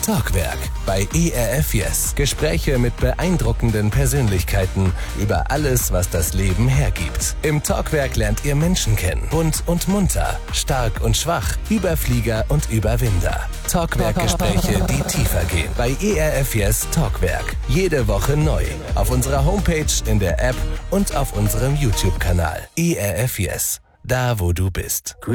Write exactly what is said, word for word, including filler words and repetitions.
Talkwerk bei E R F Yes. Gespräche mit beeindruckenden Persönlichkeiten über alles, was das Leben hergibt. Im Talkwerk lernt ihr Menschen kennen. Bunt und munter, stark und schwach, Überflieger und Überwinder. Talkwerk-Gespräche, die tiefer gehen. Bei E R F Yes Talkwerk. Jede Woche neu. Auf unserer Homepage, in der App und auf unserem YouTube-Kanal. E R F Yes. Da, wo du bist.